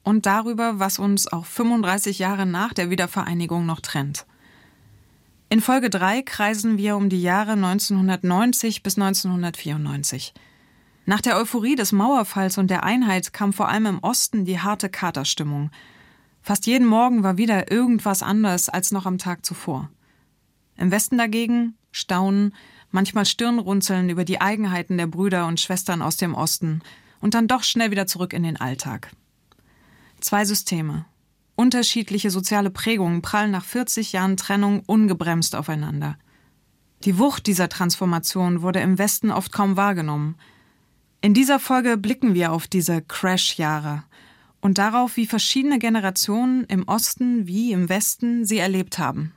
und darüber, was uns auch 35 Jahre nach der Wiedervereinigung noch trennt. In Folge 3 kreisen wir um die Jahre 1990 bis 1994. Nach der Euphorie des Mauerfalls und der Einheit kam vor allem im Osten die harte Katerstimmung. Fast jeden Morgen war wieder irgendwas anders als noch am Tag zuvor. Im Westen dagegen Staunen, manchmal Stirnrunzeln über die Eigenheiten der Brüder und Schwestern aus dem Osten und dann doch schnell wieder zurück in den Alltag. 2 Systeme, unterschiedliche soziale Prägungen prallen nach 40 Jahren Trennung ungebremst aufeinander. Die Wucht dieser Transformation wurde im Westen oft kaum wahrgenommen. In dieser Folge blicken wir auf diese Crash-Jahre und darauf, wie verschiedene Generationen im Osten wie im Westen sie erlebt haben.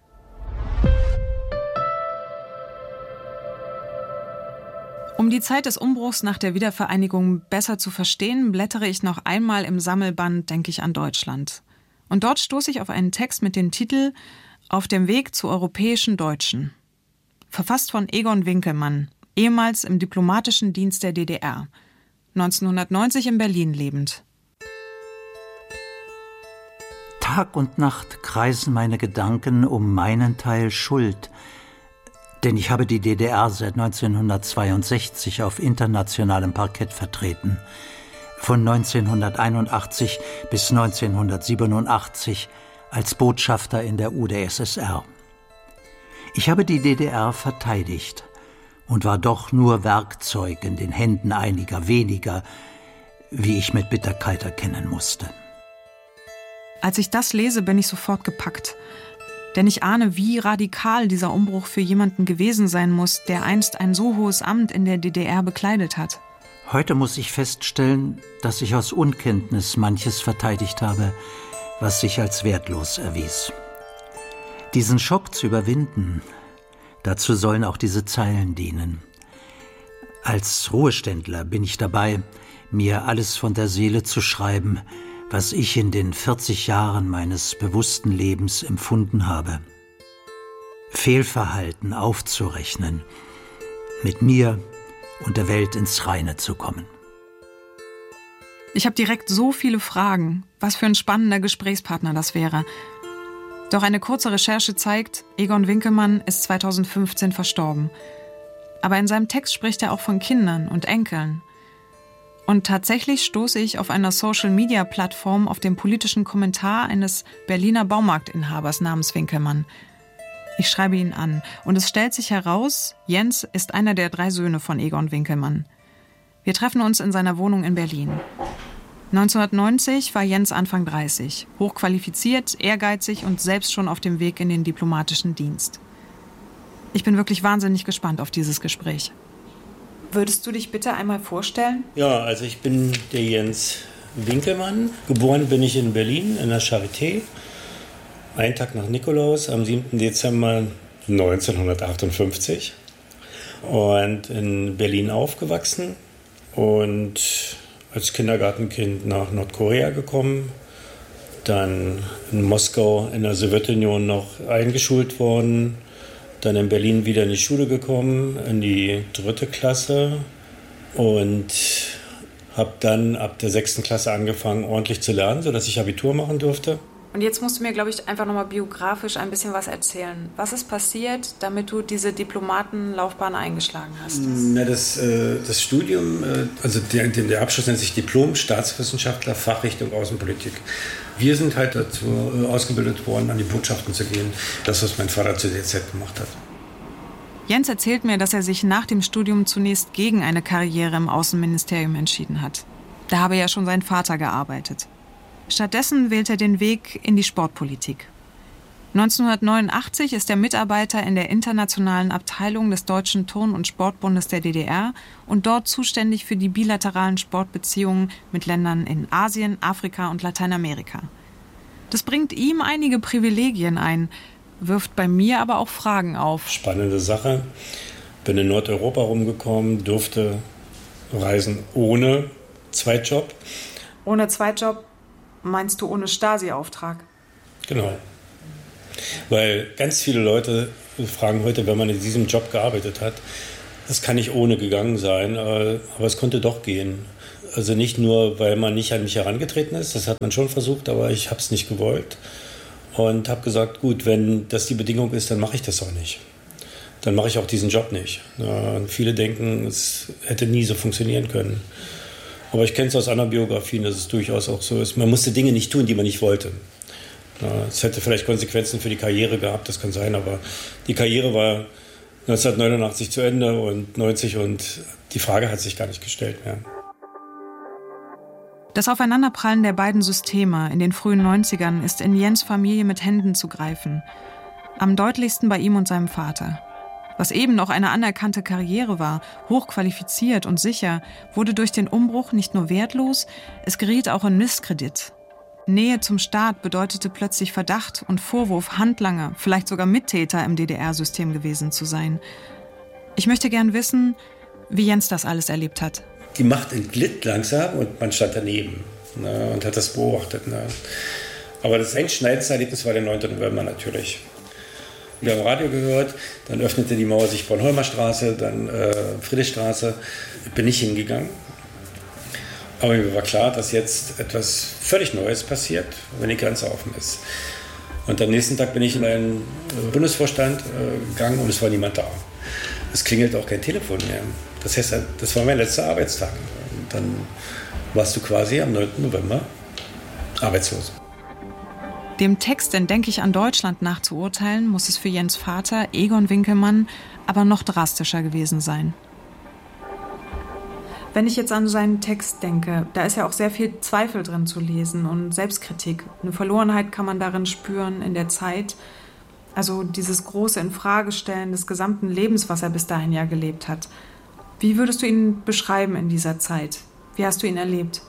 Um die Zeit des Umbruchs nach der Wiedervereinigung besser zu verstehen, blättere ich noch einmal im Sammelband Denke ich an Deutschland. Und dort stoße ich auf einen Text mit dem Titel »Auf dem Weg zu europäischen Deutschen«. Verfasst von Egon Winkelmann, ehemals im diplomatischen Dienst der DDR, 1990 in Berlin lebend. Tag und Nacht kreisen meine Gedanken um meinen Teil Schuld, denn ich habe die DDR seit 1962 auf internationalem Parkett vertreten. Von 1981 bis 1987 als Botschafter in der UdSSR. Ich habe die DDR verteidigt und war doch nur Werkzeug in den Händen einiger weniger, wie ich mit Bitterkeit erkennen musste. Als ich das lese, bin ich sofort gepackt. Denn ich ahne, wie radikal dieser Umbruch für jemanden gewesen sein muss, der einst ein so hohes Amt in der DDR bekleidet hat. Heute muss ich feststellen, dass ich aus Unkenntnis manches verteidigt habe, was sich als wertlos erwies. Diesen Schock zu überwinden, dazu sollen auch diese Zeilen dienen. Als Ruheständler bin ich dabei, mir alles von der Seele zu schreiben, was ich in den 40 Jahren meines bewussten Lebens empfunden habe. Fehlverhalten aufzurechnen, mit mir und der Welt ins Reine zu kommen. Ich habe direkt so viele Fragen, was für ein spannender Gesprächspartner das wäre. Doch eine kurze Recherche zeigt, Egon Winkelmann ist 2015 verstorben. Aber in seinem Text spricht er auch von Kindern und Enkeln. Und tatsächlich stoße ich auf einer Social-Media-Plattform auf den politischen Kommentar eines Berliner Baumarktinhabers namens Winkelmann. Ich schreibe ihn an und es stellt sich heraus, Jens ist einer der 3 Söhne von Egon Winkelmann. Wir treffen uns in seiner Wohnung in Berlin. 1990 war Jens Anfang 30, hochqualifiziert, ehrgeizig und selbst schon auf dem Weg in den diplomatischen Dienst. Ich bin wirklich wahnsinnig gespannt auf dieses Gespräch. Würdest du dich bitte einmal vorstellen? Ja, also ich bin der Jens Winkelmann. Geboren bin ich in Berlin, in der Charité. Einen Tag nach Nikolaus, am 7. Dezember 1958. Und in Berlin aufgewachsen und als Kindergartenkind nach Nordkorea gekommen. Dann in Moskau in der Sowjetunion noch eingeschult worden. Dann in Berlin wieder in die Schule gekommen, in die 3. Klasse und habe dann ab der 6. Klasse angefangen, ordentlich zu lernen, sodass ich Abitur machen durfte. Und jetzt musst du mir, glaube ich, einfach nochmal biografisch ein bisschen was erzählen. Was ist passiert, damit du diese Diplomatenlaufbahn eingeschlagen hast? Na, das Studium, also der Abschluss nennt sich Diplom Staatswissenschaftler, Fachrichtung Außenpolitik. Wir sind halt dazu ausgebildet worden, an die Botschaften zu gehen. Das, was mein Vater zu der Zeit gemacht hat. Jens erzählt mir, dass er sich nach dem Studium zunächst gegen eine Karriere im Außenministerium entschieden hat. Da habe ja schon sein Vater gearbeitet. Stattdessen wählt er den Weg in die Sportpolitik. 1989 ist er Mitarbeiter in der internationalen Abteilung des Deutschen Turn- und Sportbundes der DDR und dort zuständig für die bilateralen Sportbeziehungen mit Ländern in Asien, Afrika und Lateinamerika. Das bringt ihm einige Privilegien ein, wirft bei mir aber auch Fragen auf. Spannende Sache. Bin in Nordeuropa rumgekommen, durfte reisen ohne Zweitjob. Ohne Zweitjob meinst du ohne Stasi-Auftrag? Genau. Weil ganz viele Leute fragen heute, wenn man in diesem Job gearbeitet hat, das kann nicht ohne gegangen sein, aber es konnte doch gehen. Also nicht nur, weil man nicht an mich herangetreten ist, das hat man schon versucht, aber ich habe es nicht gewollt. Und habe gesagt, gut, wenn das die Bedingung ist, dann mache ich das auch nicht. Dann mache ich auch diesen Job nicht. Und viele denken, es hätte nie so funktionieren können. Aber ich kenne es aus anderen Biografien, dass es durchaus auch so ist. Man musste Dinge nicht tun, die man nicht wollte. Es hätte vielleicht Konsequenzen für die Karriere gehabt, das kann sein, aber die Karriere war 1989 zu Ende und 90 und die Frage hat sich gar nicht gestellt mehr. Das Aufeinanderprallen der beiden Systeme in den frühen 90ern ist in Jens' Familie mit Händen zu greifen. Am deutlichsten bei ihm und seinem Vater. Was eben noch eine anerkannte Karriere war, hochqualifiziert und sicher, wurde durch den Umbruch nicht nur wertlos, es geriet auch in Misskredit. Nähe zum Staat bedeutete plötzlich Verdacht und Vorwurf, Handlanger, vielleicht sogar Mittäter im DDR-System gewesen zu sein. Ich möchte gern wissen, wie Jens das alles erlebt hat. Die Macht entglitt langsam und man stand daneben und hat das beobachtet. Aber das einschneidendste Erlebnis war der 9. November natürlich. Wir haben Radio gehört, dann öffnete die Mauer sich Bornholmer Straße, dann Friedrichstraße. Bin ich hingegangen. Aber mir war klar, dass jetzt etwas völlig Neues passiert, wenn die Grenze offen ist. Und am nächsten Tag bin ich in einen Bundesvorstand gegangen und es war niemand da. Es klingelt auch kein Telefon mehr. Das heißt, das war mein letzter Arbeitstag. Und dann warst du quasi am 9. November arbeitslos. Dem Text in Denk ich an Deutschland nach zu urteilen, muss es für Jens' Vater, Egon Winkelmann, aber noch drastischer gewesen sein. Wenn ich jetzt an seinen Text denke, da ist ja auch sehr viel Zweifel drin zu lesen und Selbstkritik. Eine Verlorenheit kann man darin spüren in der Zeit. Also dieses große Infragestellen des gesamten Lebens, was er bis dahin ja gelebt hat. Wie würdest du ihn beschreiben in dieser Zeit? Wie hast du ihn erlebt?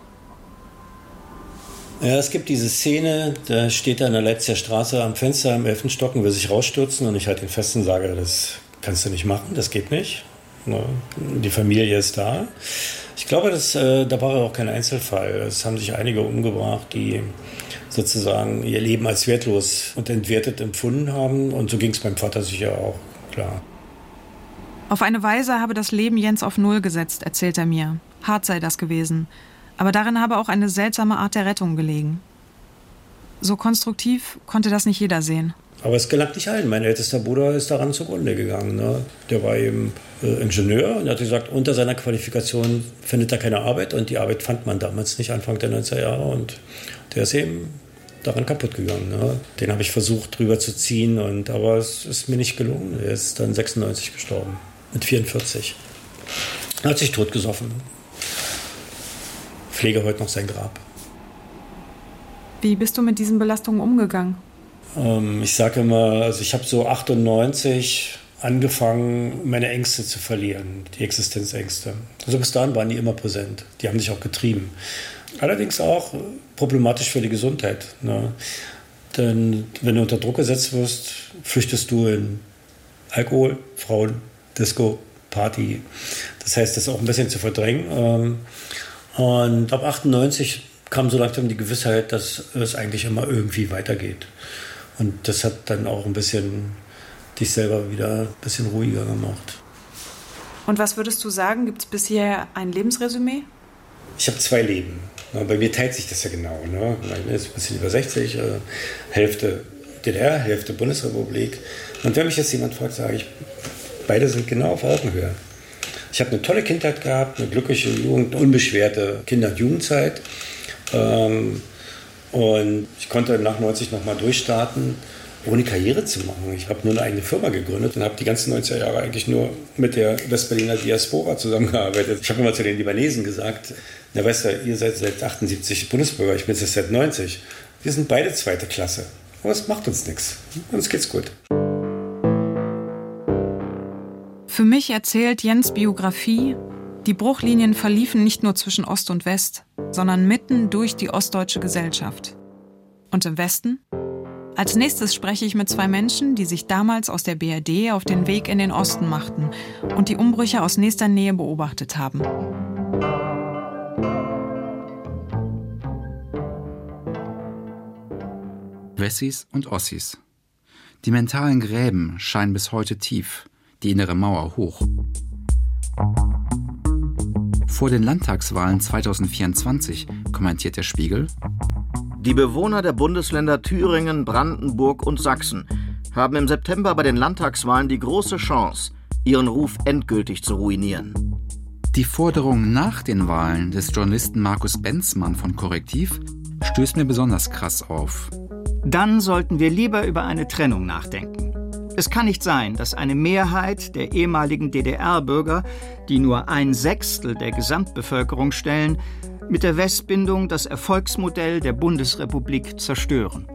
Ja, es gibt diese Szene, da steht er in der Leipziger Straße am Fenster im 11. Stock und will sich rausstürzen und ich halte ihn fest und sage, das kannst du nicht machen, das geht nicht. Die Familie ist da. Ich glaube, da war er auch kein Einzelfall. Es haben sich einige umgebracht, die sozusagen ihr Leben als wertlos und entwertet empfunden haben. Und so ging es meinem Vater sicher auch, klar. Auf eine Weise habe das Leben Jens auf Null gesetzt, erzählt er mir. Hart sei das gewesen. Aber darin habe auch eine seltsame Art der Rettung gelegen. So konstruktiv konnte das nicht jeder sehen. Aber es gelang nicht allen. Mein ältester Bruder ist daran zugrunde gegangen. Ne? Der war eben Ingenieur und er hat gesagt, unter seiner Qualifikation findet er keine Arbeit. Und die Arbeit fand man damals nicht, Anfang der 90er Jahre. Und der ist eben daran kaputt gegangen. Ne? Den habe ich versucht, drüber zu ziehen. Aber es ist mir nicht gelungen. Er ist dann 96 gestorben, mit 44. Er hat sich totgesoffen. Pflege heute noch sein Grab. Wie bist du mit diesen Belastungen umgegangen? Ich sage immer, also ich habe so 98 angefangen, meine Ängste zu verlieren, die Existenzängste. Also bis dahin waren die immer präsent, die haben dich auch getrieben. Allerdings auch problematisch für die Gesundheit. Ne? Denn wenn du unter Druck gesetzt wirst, flüchtest du in Alkohol, Frauen, Disco, Party. Das heißt, das auch ein bisschen zu verdrängen. Und ab 98 kam so langsam die Gewissheit, dass es eigentlich immer irgendwie weitergeht. Und das hat dann auch ein bisschen dich selber wieder ein bisschen ruhiger gemacht. Und was würdest du sagen? Gibt es bisher ein Lebensresümee? Ich habe 2 Leben. Bei mir teilt sich das ja genau. Ne? Ich bin jetzt ein bisschen über 60, Hälfte DDR, Hälfte Bundesrepublik. Und wenn mich jetzt jemand fragt, sage ich, beide sind genau auf Augenhöhe. Ich habe eine tolle Kindheit gehabt, eine glückliche Jugend, eine unbeschwerte Kinder- und Jugendzeit. Und ich konnte nach 90 nochmal durchstarten, ohne Karriere zu machen. Ich habe nur eine eigene Firma gegründet und habe die ganzen 90er Jahre eigentlich nur mit der Westberliner Diaspora zusammengearbeitet. Ich habe immer zu den Libanesen gesagt, na weißt du, ihr seid seit 78 Bundesbürger, ich bin jetzt seit 90. Wir sind beide zweite Klasse. Aber es macht uns nichts. Uns geht's gut. Für mich erzählt Jens' Biografie, die Bruchlinien verliefen nicht nur zwischen Ost und West, sondern mitten durch die ostdeutsche Gesellschaft. Und im Westen? Als nächstes spreche ich mit 2 Menschen, die sich damals aus der BRD auf den Weg in den Osten machten und die Umbrüche aus nächster Nähe beobachtet haben. Wessis und Ossis. Die mentalen Gräben scheinen bis heute tief, die innere Mauer hoch. Vor den Landtagswahlen 2024 kommentiert der Spiegel: Die Bewohner der Bundesländer Thüringen, Brandenburg und Sachsen haben im September bei den Landtagswahlen die große Chance, ihren Ruf endgültig zu ruinieren. Die Forderung nach den Wahlen des Journalisten Markus Benzmann von Korrektiv stößt mir besonders krass auf. Dann sollten wir lieber über eine Trennung nachdenken. Es kann nicht sein, dass eine Mehrheit der ehemaligen DDR-Bürger, die nur 1/6 der Gesamtbevölkerung stellen, mit der Westbindung das Erfolgsmodell der Bundesrepublik zerstören.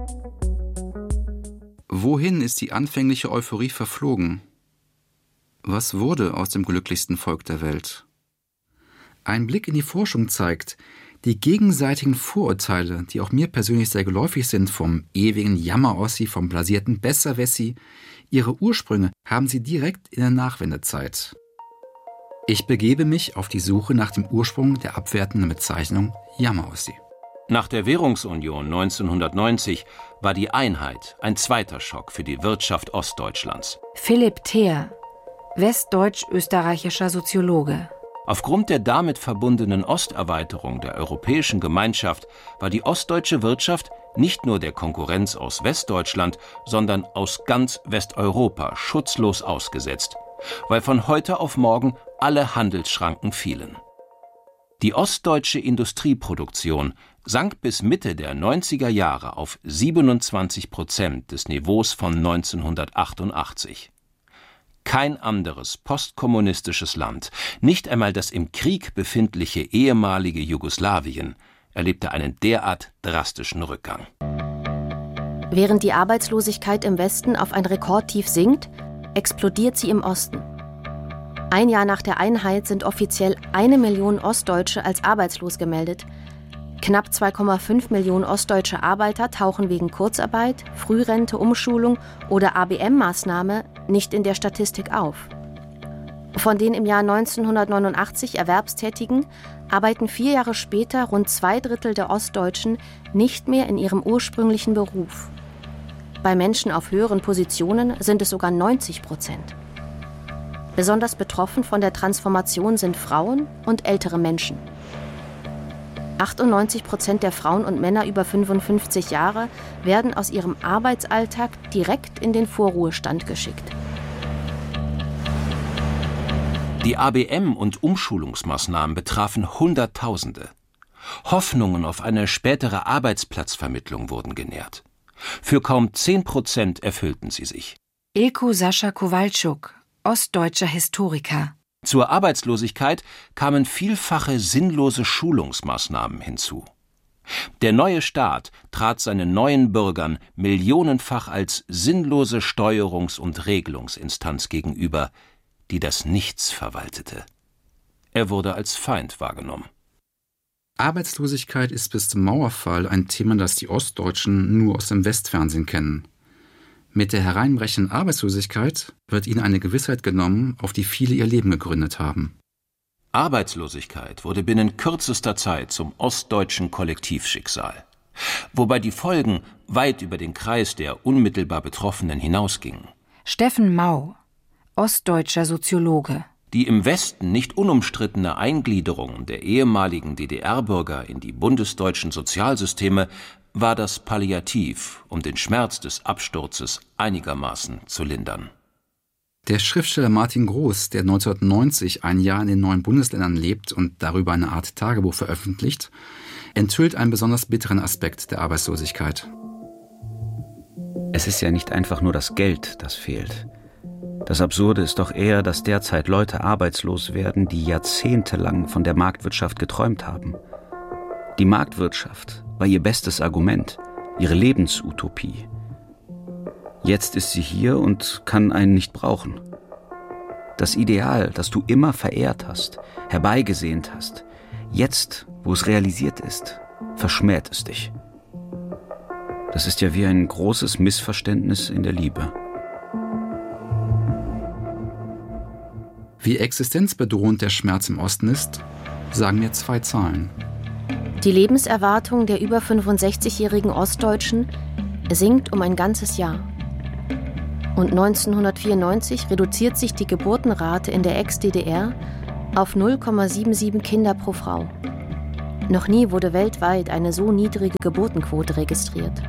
Wohin ist die anfängliche Euphorie verflogen? Was wurde aus dem glücklichsten Volk der Welt? Ein Blick in die Forschung zeigt, die gegenseitigen Vorurteile, die auch mir persönlich sehr geläufig sind, vom ewigen Jammer-Ossi, vom blasierten Besserwessi, ihre Ursprünge haben sie direkt in der Nachwendezeit. Ich begebe mich auf die Suche nach dem Ursprung der abwertenden Bezeichnung Jammer-Ossi. Nach der Währungsunion 1990 war die Einheit ein zweiter Schock für die Wirtschaft Ostdeutschlands. Philipp Theer, westdeutsch-österreichischer Soziologe. Aufgrund der damit verbundenen Osterweiterung der Europäischen Gemeinschaft war die ostdeutsche Wirtschaft nicht nur der Konkurrenz aus Westdeutschland, sondern aus ganz Westeuropa schutzlos ausgesetzt, weil von heute auf morgen alle Handelsschranken fielen. Die ostdeutsche Industrieproduktion sank bis Mitte der 90er Jahre auf 27% des Niveaus von 1988. Kein anderes postkommunistisches Land, nicht einmal das im Krieg befindliche ehemalige Jugoslawien, erlebte einen derart drastischen Rückgang. Während die Arbeitslosigkeit im Westen auf ein Rekordtief sinkt, explodiert sie im Osten. Ein Jahr nach der Einheit sind offiziell 1 Million Ostdeutsche als arbeitslos gemeldet. Knapp 2,5 Millionen ostdeutsche Arbeiter tauchen wegen Kurzarbeit, Frührente, Umschulung oder ABM-Maßnahme nicht in der Statistik auf. Von den im Jahr 1989 Erwerbstätigen arbeiten 4 Jahre später rund 2/3 der Ostdeutschen nicht mehr in ihrem ursprünglichen Beruf. Bei Menschen auf höheren Positionen sind es sogar 90%. Besonders betroffen von der Transformation sind Frauen und ältere Menschen. 98% der Frauen und Männer über 55 Jahre werden aus ihrem Arbeitsalltag direkt in den Vorruhestand geschickt. Die ABM- und Umschulungsmaßnahmen betrafen Hunderttausende. Hoffnungen auf eine spätere Arbeitsplatzvermittlung wurden genährt. Für kaum 10% erfüllten sie sich. Ilko Sascha Kowalczuk, ostdeutscher Historiker. Zur Arbeitslosigkeit kamen vielfache sinnlose Schulungsmaßnahmen hinzu. Der neue Staat trat seinen neuen Bürgern millionenfach als sinnlose Steuerungs- und Regelungsinstanz gegenüber, die das Nichts verwaltete. Er wurde als Feind wahrgenommen. Arbeitslosigkeit ist bis zum Mauerfall ein Thema, das die Ostdeutschen nur aus dem Westfernsehen kennen. Mit der hereinbrechenden Arbeitslosigkeit wird ihnen eine Gewissheit genommen, auf die viele ihr Leben gegründet haben. Arbeitslosigkeit wurde binnen kürzester Zeit zum ostdeutschen Kollektivschicksal, wobei die Folgen weit über den Kreis der unmittelbar Betroffenen hinausgingen. Steffen Mau, ostdeutscher Soziologe. Die im Westen nicht unumstrittene Eingliederung der ehemaligen DDR-Bürger in die bundesdeutschen Sozialsysteme war das Palliativ, um den Schmerz des Absturzes einigermaßen zu lindern. Der Schriftsteller Martin Groß, der 1990 ein Jahr in den neuen Bundesländern lebt und darüber eine Art Tagebuch veröffentlicht, enthüllt einen besonders bitteren Aspekt der Arbeitslosigkeit. Es ist ja nicht einfach nur das Geld, das fehlt. Das Absurde ist doch eher, dass derzeit Leute arbeitslos werden, die jahrzehntelang von der Marktwirtschaft geträumt haben. Die Marktwirtschaft war ihr bestes Argument, ihre Lebensutopie. Jetzt ist sie hier und kann einen nicht brauchen. Das Ideal, das du immer verehrt hast, herbeigesehnt hast, jetzt, wo es realisiert ist, verschmäht es dich. Das ist ja wie ein großes Missverständnis in der Liebe. Wie existenzbedrohend der Schmerz im Osten ist, sagen mir 2 Zahlen. Die Lebenserwartung der über 65-jährigen Ostdeutschen sinkt um ein ganzes Jahr. Und 1994 reduziert sich die Geburtenrate in der Ex-DDR auf 0,77 Kinder pro Frau. Noch nie wurde weltweit eine so niedrige Geburtenquote registriert.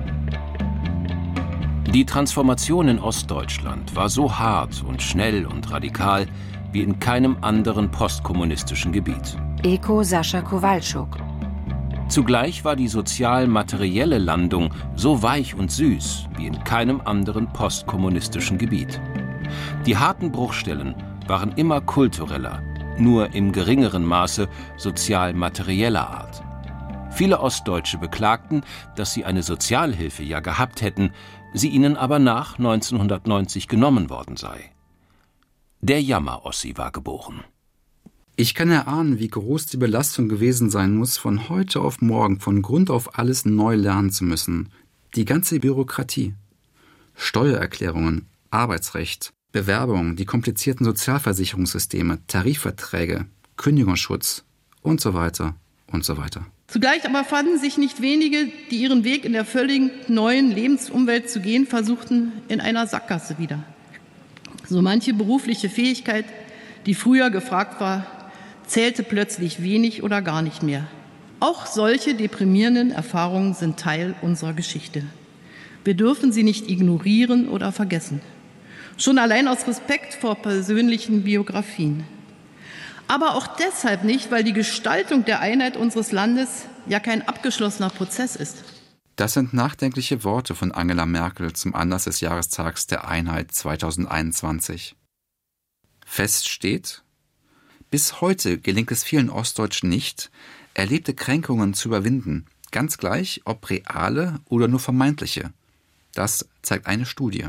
Die Transformation in Ostdeutschland war so hart und schnell und radikal wie in keinem anderen postkommunistischen Gebiet. Eko Sascha Kowalczuk. Zugleich war die sozial-materielle Landung so weich und süß wie in keinem anderen postkommunistischen Gebiet. Die harten Bruchstellen waren immer kultureller, nur im geringeren Maße sozial-materieller Art. Viele Ostdeutsche beklagten, dass sie eine Sozialhilfe ja gehabt hätten, sie ihnen aber nach 1990 genommen worden sei. Der Jammer-Ossi war geboren. Ich kann erahnen, wie groß die Belastung gewesen sein muss, von heute auf morgen von Grund auf alles neu lernen zu müssen. Die ganze Bürokratie. Steuererklärungen, Arbeitsrecht, Bewerbungen, die komplizierten Sozialversicherungssysteme, Tarifverträge, Kündigungsschutz und so weiter und so weiter. Zugleich aber fanden sich nicht wenige, die ihren Weg in der völlig neuen Lebensumwelt zu gehen versuchten, in einer Sackgasse wieder. So manche berufliche Fähigkeit, die früher gefragt war, zählte plötzlich wenig oder gar nicht mehr. Auch solche deprimierenden Erfahrungen sind Teil unserer Geschichte. Wir dürfen sie nicht ignorieren oder vergessen. Schon allein aus Respekt vor persönlichen Biografien. Aber auch deshalb nicht, weil die Gestaltung der Einheit unseres Landes ja kein abgeschlossener Prozess ist. Das sind nachdenkliche Worte von Angela Merkel zum Anlass des Jahrestags der Einheit 2021. Fest steht, bis heute gelingt es vielen Ostdeutschen nicht, erlebte Kränkungen zu überwinden, ganz gleich ob reale oder nur vermeintliche. Das zeigt eine Studie.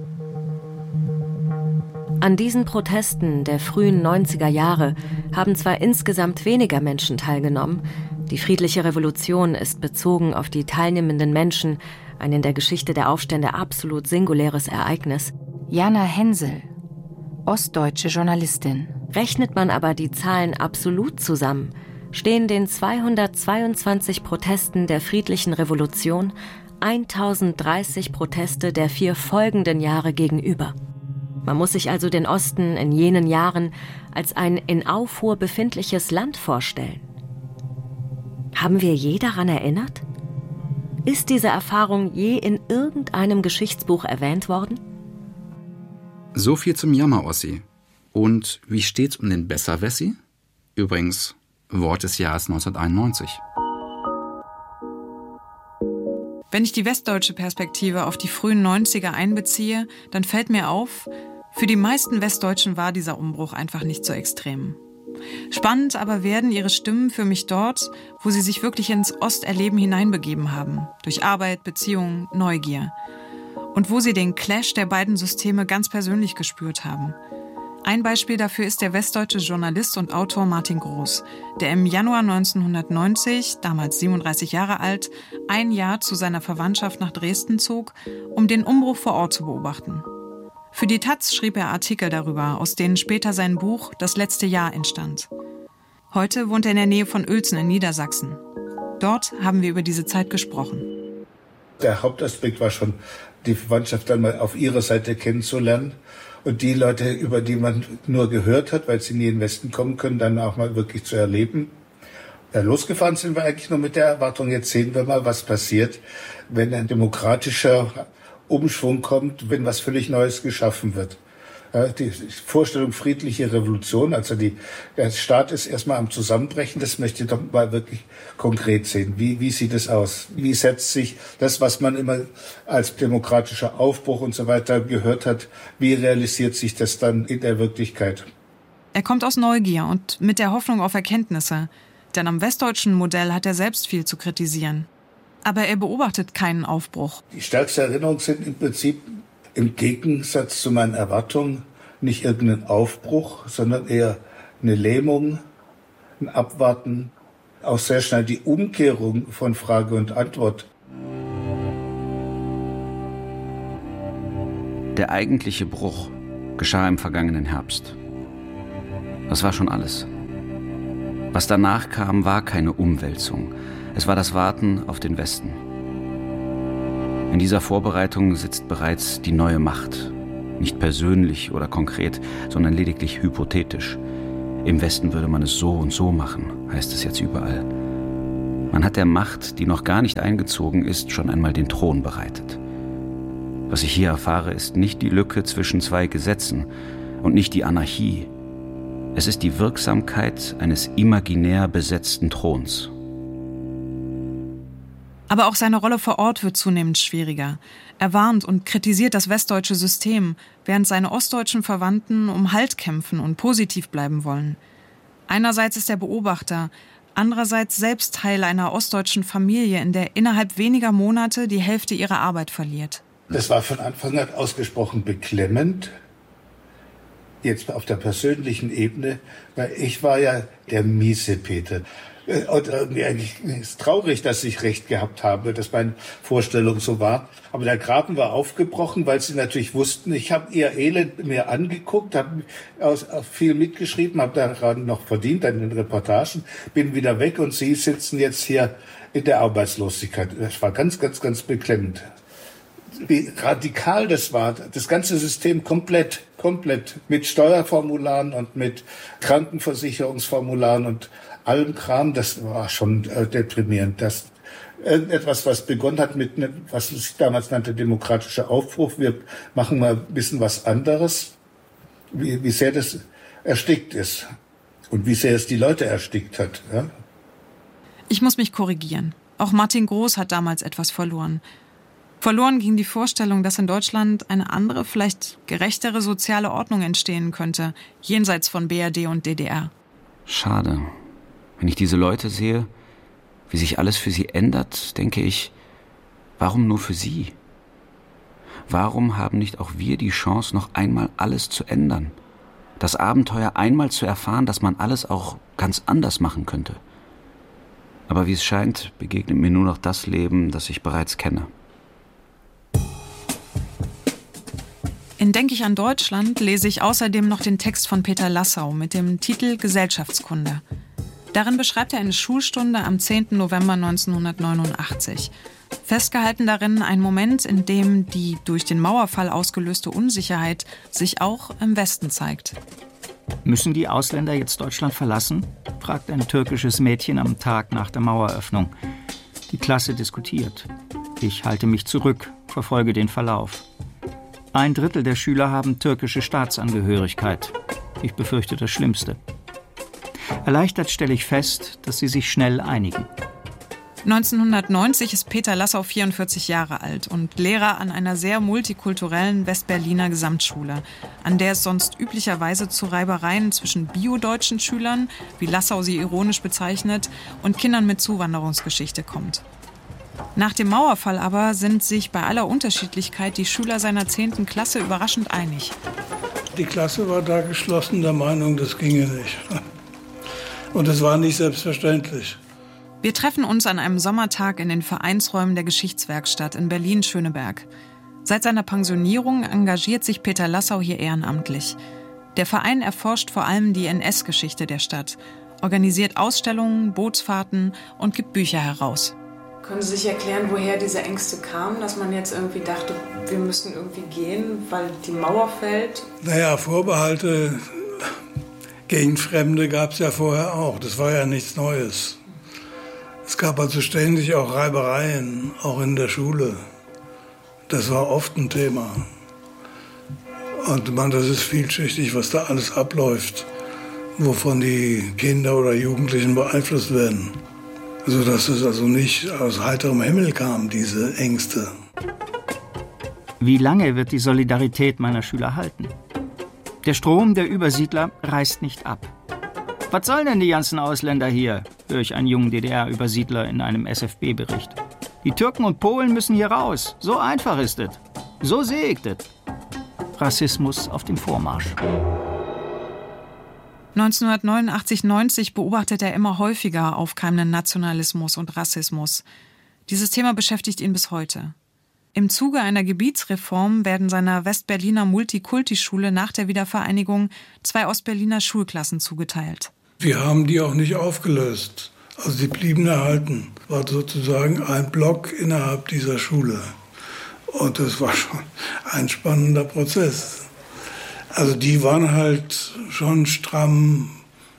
An diesen Protesten der frühen 90er Jahre haben zwar insgesamt weniger Menschen teilgenommen, die friedliche Revolution ist bezogen auf die teilnehmenden Menschen ein in der Geschichte der Aufstände absolut singuläres Ereignis. Jana Hensel, ostdeutsche Journalistin. Rechnet man aber die Zahlen absolut zusammen, stehen den 222 Protesten der friedlichen Revolution 1030 Proteste der 4 folgenden Jahre gegenüber. Man muss sich also den Osten in jenen Jahren als ein in Aufruhr befindliches Land vorstellen. Haben wir je daran erinnert? Ist diese Erfahrung je in irgendeinem Geschichtsbuch erwähnt worden? So viel zum Jammer-Ossi. Und wie steht's um den Besserwessi? Übrigens, Wort des Jahres 1991. Wenn ich die westdeutsche Perspektive auf die frühen 90er einbeziehe, dann fällt mir auf, für die meisten Westdeutschen war dieser Umbruch einfach nicht so extrem. Spannend aber werden ihre Stimmen für mich dort, wo sie sich wirklich ins Osterleben hineinbegeben haben, durch Arbeit, Beziehungen, Neugier. Und wo sie den Clash der beiden Systeme ganz persönlich gespürt haben. Ein Beispiel dafür ist der westdeutsche Journalist und Autor Martin Groß, der im Januar 1990, damals 37 Jahre alt, ein Jahr zu seiner Verwandtschaft nach Dresden zog, um den Umbruch vor Ort zu beobachten. Für die taz schrieb er Artikel darüber, aus denen später sein Buch »Das letzte Jahr« entstand. Heute wohnt er in der Nähe von Uelzen in Niedersachsen. Dort haben wir über diese Zeit gesprochen. Der Hauptaspekt war schon, die Verwandtschaft dann mal auf ihrer Seite kennenzulernen und die Leute, über die man nur gehört hat, weil sie nie in den Westen kommen können, dann auch mal wirklich zu erleben. Losgefahren sind wir eigentlich nur mit der Erwartung, jetzt sehen wir mal, was passiert, wenn ein demokratischer Umschwung kommt, wenn was völlig Neues geschaffen wird. Die Vorstellung friedliche Revolution, also der Staat ist erstmal am Zusammenbrechen, das möchte ich doch mal wirklich konkret sehen. Wie sieht es aus? Wie setzt sich das, was man immer als demokratischer Aufbruch und so weiter gehört hat, wie realisiert sich das dann in der Wirklichkeit? Er kommt aus Neugier und mit der Hoffnung auf Erkenntnisse, denn am westdeutschen Modell hat er selbst viel zu kritisieren. Aber er beobachtet keinen Aufbruch. Die stärksten Erinnerungen sind im Prinzip im Gegensatz zu meinen Erwartungen nicht irgendein Aufbruch, sondern eher eine Lähmung, ein Abwarten, auch sehr schnell die Umkehrung von Frage und Antwort. Der eigentliche Bruch geschah im vergangenen Herbst. Das war schon alles. Was danach kam, war keine Umwälzung. Es war das Warten auf den Westen. In dieser Vorbereitung sitzt bereits die neue Macht. Nicht persönlich oder konkret, sondern lediglich hypothetisch. Im Westen würde man es so und so machen, heißt es jetzt überall. Man hat der Macht, die noch gar nicht eingezogen ist, schon einmal den Thron bereitet. Was ich hier erfahre, ist nicht die Lücke zwischen zwei Gesetzen und nicht die Anarchie. Es ist die Wirksamkeit eines imaginär besetzten Throns. Aber auch seine Rolle vor Ort wird zunehmend schwieriger. Er warnt und kritisiert das westdeutsche System, während seine ostdeutschen Verwandten um Halt kämpfen und positiv bleiben wollen. Einerseits ist er Beobachter, andererseits selbst Teil einer ostdeutschen Familie, in der innerhalb weniger Monate die Hälfte ihrer Arbeit verliert. Das war von Anfang an ausgesprochen beklemmend, jetzt auf der persönlichen Ebene, weil ich war ja der Miesepeter. Und irgendwie eigentlich ist es traurig, dass ich recht gehabt habe, dass meine Vorstellung so war. Aber der Graben war aufgebrochen, weil sie natürlich wussten, ich habe ihr Elend mir angeguckt, habe viel mitgeschrieben, habe daran noch verdient, an den Reportagen, bin wieder weg und sie sitzen jetzt hier in der Arbeitslosigkeit. Das war ganz, ganz, ganz beklemmend. Wie radikal das war, das ganze System komplett mit Steuerformularen und mit Krankenversicherungsformularen und allem Kram, das war schon deprimierend. Das etwas, was begonnen hat mit, was sich damals nannte, demokratischer Aufbruch. Wir machen mal ein bisschen was anderes. Wie sehr das erstickt ist und wie sehr es die Leute erstickt hat. Ja? Ich muss mich korrigieren. Auch Martin Groß hat damals etwas verloren. Verloren ging die Vorstellung, dass in Deutschland eine andere, vielleicht gerechtere soziale Ordnung entstehen könnte, jenseits von BRD und DDR. Schade. Wenn ich diese Leute sehe, wie sich alles für sie ändert, denke ich, warum nur für sie? Warum haben nicht auch wir die Chance, noch einmal alles zu ändern? Das Abenteuer einmal zu erfahren, dass man alles auch ganz anders machen könnte. Aber wie es scheint, begegnet mir nur noch das Leben, das ich bereits kenne. In Denk ich an Deutschland lese ich außerdem noch den Text von Peter Lassau mit dem Titel Gesellschaftskunde. Darin beschreibt er eine Schulstunde am 10. November 1989. Festgehalten darin ein Moment, in dem die durch den Mauerfall ausgelöste Unsicherheit sich auch im Westen zeigt. Müssen die Ausländer jetzt Deutschland verlassen? Fragt ein türkisches Mädchen am Tag nach der Maueröffnung. Die Klasse diskutiert. Ich halte mich zurück, verfolge den Verlauf. 1/3 der Schüler haben türkische Staatsangehörigkeit. Ich befürchte das Schlimmste. Erleichtert stelle ich fest, dass sie sich schnell einigen. 1990 ist Peter Lassau 44 Jahre alt und Lehrer an einer sehr multikulturellen Westberliner Gesamtschule, an der es sonst üblicherweise zu Reibereien zwischen bio-deutschen Schülern, wie Lassau sie ironisch bezeichnet, und Kindern mit Zuwanderungsgeschichte kommt. Nach dem Mauerfall aber sind sich bei aller Unterschiedlichkeit die Schüler seiner 10. Klasse überraschend einig. Die Klasse war da geschlossen der Meinung, das ginge nicht. Und es war nicht selbstverständlich. Wir treffen uns an einem Sommertag in den Vereinsräumen der Geschichtswerkstatt in Berlin-Schöneberg. Seit seiner Pensionierung engagiert sich Peter Lassau hier ehrenamtlich. Der Verein erforscht vor allem die NS-Geschichte der Stadt, organisiert Ausstellungen, Bootsfahrten und gibt Bücher heraus. Können Sie sich erklären, woher diese Ängste kamen, dass man jetzt irgendwie dachte, wir müssen irgendwie gehen, weil die Mauer fällt? Naja, Vorbehalte gegen Fremde gab es ja vorher auch. Das war ja nichts Neues. Es gab also ständig auch Reibereien, auch in der Schule. Das war oft ein Thema. Und das ist vielschichtig, was da alles abläuft, wovon die Kinder oder Jugendlichen beeinflusst werden. Also dass es also nicht aus heiterem Himmel kam, diese Ängste. Wie lange wird die Solidarität meiner Schüler halten? Der Strom der Übersiedler reißt nicht ab. Was sollen denn die ganzen Ausländer hier? Höre ich einen jungen DDR-Übersiedler in einem SFB-Bericht. Die Türken und Polen müssen hier raus. So einfach ist es. So sehe ich das. Rassismus auf dem Vormarsch. 1989/90 beobachtet er immer häufiger aufkeimenden Nationalismus und Rassismus. Dieses Thema beschäftigt ihn bis heute. Im Zuge einer Gebietsreform werden seiner Westberliner Multikulti-Schule nach der Wiedervereinigung 2 Ostberliner Schulklassen zugeteilt. Wir haben die auch nicht aufgelöst. Also die blieben erhalten. War sozusagen ein Block innerhalb dieser Schule. Und das war schon ein spannender Prozess. Also die waren halt schon stramm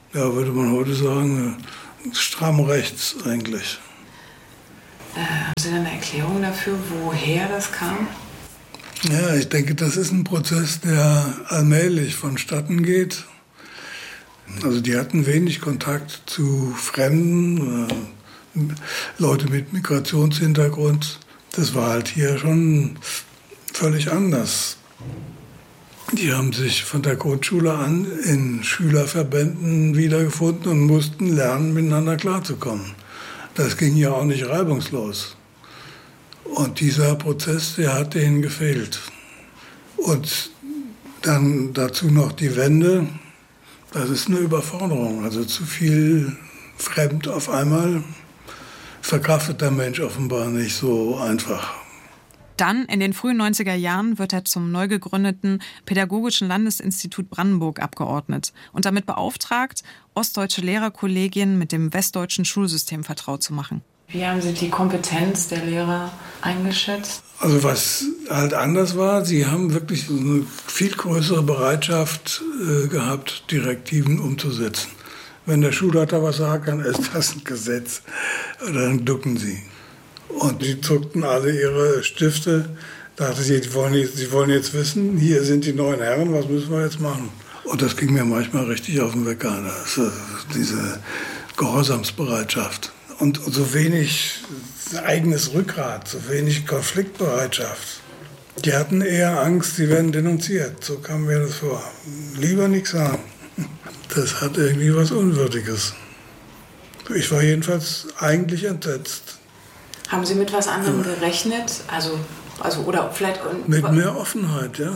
ja, würde man heute sagen, stramm rechts eigentlich. Haben Sie denn eine Erklärung dafür, woher das kam? Ja, ich denke, das ist ein Prozess, der allmählich vonstatten geht. Also die hatten wenig Kontakt zu Fremden, Leute mit Migrationshintergrund. Das war halt hier schon völlig anders. Die haben sich von der Grundschule an in Schülerverbänden wiedergefunden und mussten lernen, miteinander klarzukommen. Das ging ja auch nicht reibungslos. Und dieser Prozess, der hat denen gefehlt. Und dann dazu noch die Wende. Das ist eine Überforderung. Also zu viel fremd auf einmal verkraftet der Mensch offenbar nicht so einfach. Dann, in den frühen 90er Jahren, wird er zum neu gegründeten Pädagogischen Landesinstitut Brandenburg abgeordnet und damit beauftragt, ostdeutsche Lehrerkollegien mit dem westdeutschen Schulsystem vertraut zu machen. Wie haben Sie die Kompetenz der Lehrer eingeschätzt? Also was halt anders war, sie haben wirklich eine viel größere Bereitschaft gehabt, Direktiven umzusetzen. Wenn der Schulleiter was sagt, dann ist das ein Gesetz. Dann ducken sie. Und die zuckten alle ihre Stifte, dachten sie, sie wollen jetzt wissen, hier sind die neuen Herren, was müssen wir jetzt machen? Und das ging mir manchmal richtig auf den Wecker, diese Gehorsamsbereitschaft. Und so wenig eigenes Rückgrat, so wenig Konfliktbereitschaft. Die hatten eher Angst, sie werden denunziert. So kam mir das vor. Lieber nichts sagen. Das hat irgendwie was Unwürdiges. Ich war jedenfalls eigentlich entsetzt. Haben Sie mit was anderem gerechnet? Also oder vielleicht mit mehr Offenheit, ja.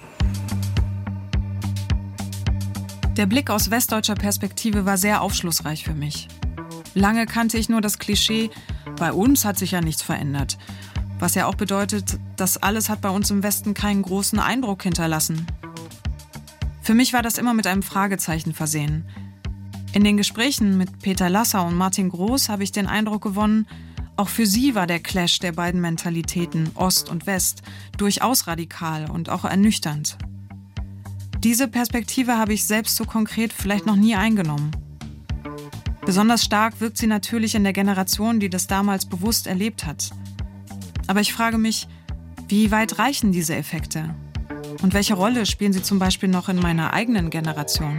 Der Blick aus westdeutscher Perspektive war sehr aufschlussreich für mich. Lange kannte ich nur das Klischee, bei uns hat sich ja nichts verändert. Was ja auch bedeutet, das alles hat bei uns im Westen keinen großen Eindruck hinterlassen. Für mich war das immer mit einem Fragezeichen versehen. In den Gesprächen mit Peter Lasser und Martin Groß habe ich den Eindruck gewonnen, auch für sie war der Clash der beiden Mentalitäten, Ost und West, durchaus radikal und auch ernüchternd. Diese Perspektive habe ich selbst so konkret vielleicht noch nie eingenommen. Besonders stark wirkt sie natürlich in der Generation, die das damals bewusst erlebt hat. Aber ich frage mich, wie weit reichen diese Effekte? Und welche Rolle spielen sie zum Beispiel noch in meiner eigenen Generation?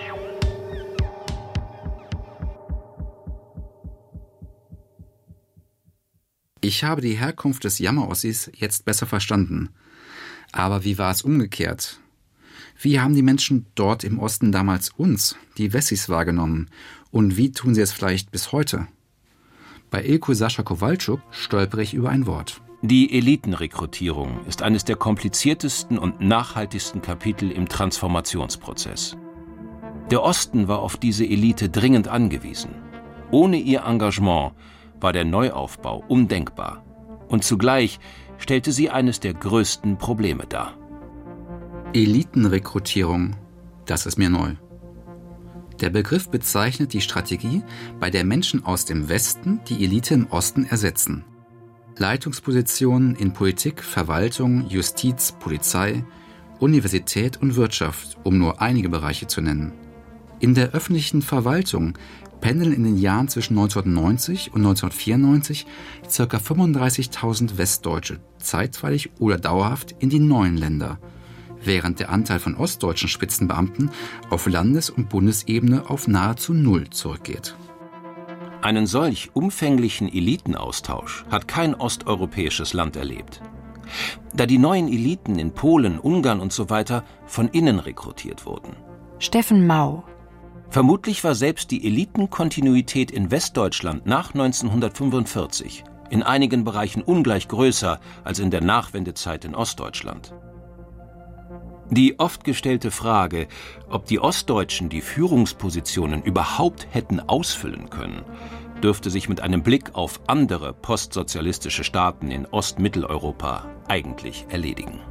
Ich habe die Herkunft des Jammerossis jetzt besser verstanden. Aber wie war es umgekehrt? Wie haben die Menschen dort im Osten damals uns, die Wessis, wahrgenommen? Und wie tun sie es vielleicht bis heute? Bei Ilko Sascha Kowalczuk stolpere ich über ein Wort. Die Elitenrekrutierung ist eines der kompliziertesten und nachhaltigsten Kapitel im Transformationsprozess. Der Osten war auf diese Elite dringend angewiesen. Ohne ihr Engagement war der Neuaufbau undenkbar. Und zugleich stellte sie eines der größten Probleme dar. Elitenrekrutierung, das ist mir neu. Der Begriff bezeichnet die Strategie, bei der Menschen aus dem Westen die Elite im Osten ersetzen. Leitungspositionen in Politik, Verwaltung, Justiz, Polizei, Universität und Wirtschaft, um nur einige Bereiche zu nennen. In der öffentlichen Verwaltung pendeln in den Jahren zwischen 1990 und 1994 ca. 35.000 Westdeutsche zeitweilig oder dauerhaft in die neuen Länder, während der Anteil von ostdeutschen Spitzenbeamten auf Landes- und Bundesebene auf nahezu null zurückgeht. Einen solch umfänglichen Elitenaustausch hat kein osteuropäisches Land erlebt. Da die neuen Eliten in Polen, Ungarn usw. von innen rekrutiert wurden. Steffen Mau. Vermutlich war selbst die Elitenkontinuität in Westdeutschland nach 1945 in einigen Bereichen ungleich größer als in der Nachwendezeit in Ostdeutschland. Die oft gestellte Frage, ob die Ostdeutschen die Führungspositionen überhaupt hätten ausfüllen können, dürfte sich mit einem Blick auf andere postsozialistische Staaten in Ostmitteleuropa eigentlich erledigen.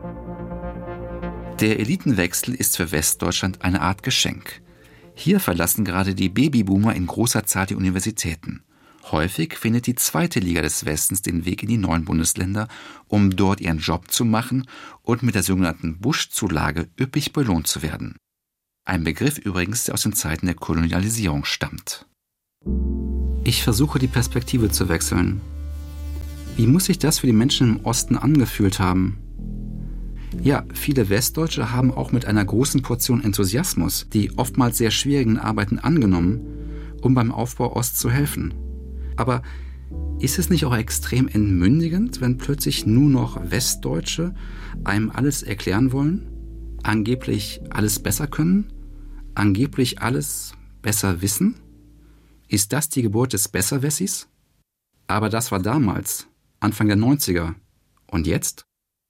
Der Elitenwechsel ist für Westdeutschland eine Art Geschenk. Hier verlassen gerade die Babyboomer in großer Zahl die Universitäten. Häufig findet die zweite Liga des Westens den Weg in die neuen Bundesländer, um dort ihren Job zu machen und mit der sogenannten Bush-Zulage üppig belohnt zu werden. Ein Begriff übrigens, der aus den Zeiten der Kolonialisierung stammt. Ich versuche, die Perspektive zu wechseln. Wie muss sich das für die Menschen im Osten angefühlt haben? Ja, viele Westdeutsche haben auch mit einer großen Portion Enthusiasmus die oftmals sehr schwierigen Arbeiten angenommen, um beim Aufbau Ost zu helfen. Aber ist es nicht auch extrem entmündigend, wenn plötzlich nur noch Westdeutsche einem alles erklären wollen, angeblich alles besser können, angeblich alles besser wissen? Ist das die Geburt des Besserwessis? Aber das war damals, Anfang der 90er. Und jetzt?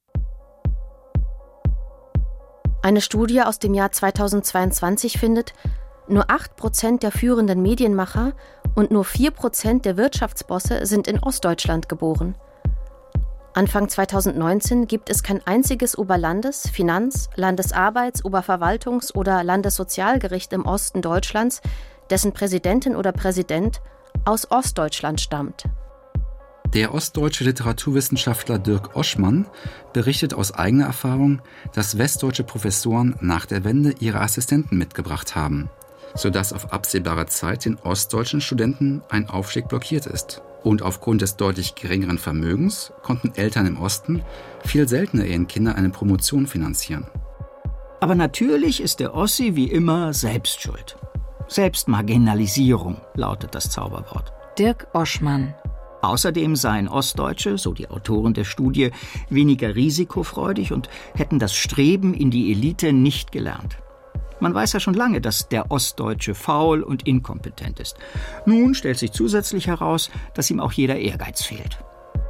Eine Studie aus dem Jahr 2022 findet, nur 8% der führenden Medienmacher und nur 4% der Wirtschaftsbosse sind in Ostdeutschland geboren. Anfang 2019 gibt es kein einziges Oberlandes-, Finanz-, Landesarbeits-, Oberverwaltungs- oder Landessozialgericht im Osten Deutschlands, dessen Präsidentin oder Präsident aus Ostdeutschland stammt. Der ostdeutsche Literaturwissenschaftler Dirk Oschmann berichtet aus eigener Erfahrung, dass westdeutsche Professoren nach der Wende ihre Assistenten mitgebracht haben, sodass auf absehbare Zeit den ostdeutschen Studenten ein Aufstieg blockiert ist. Und aufgrund des deutlich geringeren Vermögens konnten Eltern im Osten viel seltener ihren Kindern eine Promotion finanzieren. Aber natürlich ist der Ossi wie immer selbst schuld. Selbstmarginalisierung lautet das Zauberwort. Dirk Oschmann. Außerdem seien Ostdeutsche, so die Autoren der Studie, weniger risikofreudig und hätten das Streben in die Elite nicht gelernt. Man weiß ja schon lange, dass der Ostdeutsche faul und inkompetent ist. Nun stellt sich zusätzlich heraus, dass ihm auch jeder Ehrgeiz fehlt.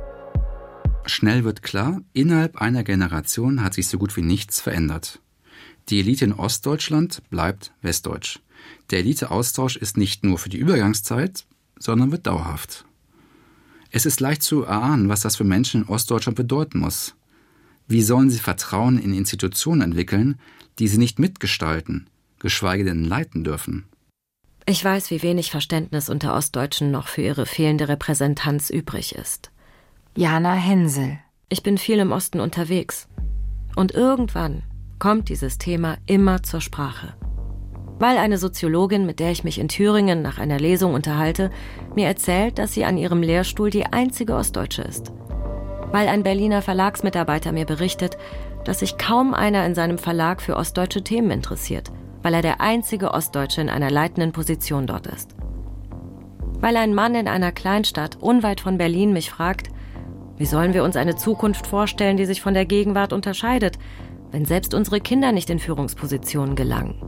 Schnell wird klar, innerhalb einer Generation hat sich so gut wie nichts verändert. Die Elite in Ostdeutschland bleibt westdeutsch. Der Eliteaustausch ist nicht nur für die Übergangszeit, sondern wird dauerhaft. Es ist leicht zu erahnen, was das für Menschen in Ostdeutschland bedeuten muss. Wie sollen sie Vertrauen in Institutionen entwickeln, die sie nicht mitgestalten, geschweige denn leiten dürfen? Ich weiß, wie wenig Verständnis unter Ostdeutschen noch für ihre fehlende Repräsentanz übrig ist. Jana Hensel. Ich bin viel im Osten unterwegs. Und irgendwann kommt dieses Thema immer zur Sprache. Weil eine Soziologin, mit der ich mich in Thüringen nach einer Lesung unterhalte, mir erzählt, dass sie an ihrem Lehrstuhl die einzige Ostdeutsche ist. Weil ein Berliner Verlagsmitarbeiter mir berichtet, dass sich kaum einer in seinem Verlag für ostdeutsche Themen interessiert, weil er der einzige Ostdeutsche in einer leitenden Position dort ist. Weil ein Mann in einer Kleinstadt unweit von Berlin mich fragt, wie sollen wir uns eine Zukunft vorstellen, die sich von der Gegenwart unterscheidet, wenn selbst unsere Kinder nicht in Führungspositionen gelangen?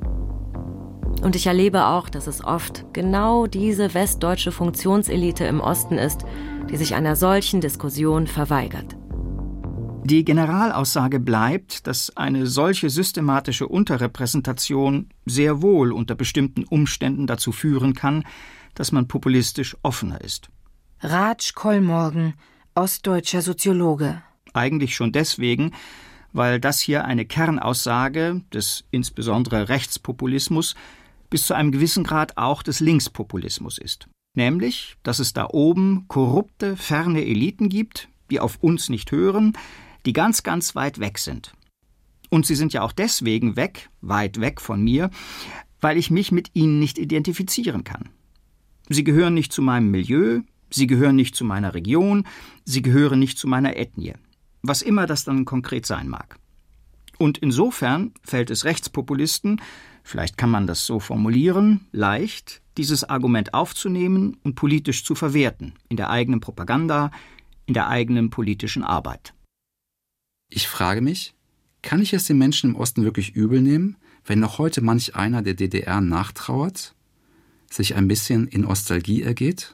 Und ich erlebe auch, dass es oft genau diese westdeutsche Funktionselite im Osten ist, die sich einer solchen Diskussion verweigert. Die Generalaussage bleibt, dass eine solche systematische Unterrepräsentation sehr wohl unter bestimmten Umständen dazu führen kann, dass man populistisch offener ist. Raj Kollmorgen, ostdeutscher Soziologe. Eigentlich schon deswegen, weil das hier eine Kernaussage des insbesondere Rechtspopulismus bis zu einem gewissen Grad auch des Linkspopulismus ist. Nämlich, dass es da oben korrupte, ferne Eliten gibt, die auf uns nicht hören, die ganz, ganz weit weg sind. Und sie sind ja auch deswegen weg, weit weg von mir, weil ich mich mit ihnen nicht identifizieren kann. Sie gehören nicht zu meinem Milieu, sie gehören nicht zu meiner Region, sie gehören nicht zu meiner Ethnie. Was immer das dann konkret sein mag. Und insofern fällt es Rechtspopulisten, vielleicht kann man das so formulieren, leicht, dieses Argument aufzunehmen und politisch zu verwerten, in der eigenen Propaganda, in der eigenen politischen Arbeit. Ich frage mich, kann ich es den Menschen im Osten wirklich übel nehmen, wenn noch heute manch einer der DDR nachtrauert, sich ein bisschen in Nostalgie ergeht?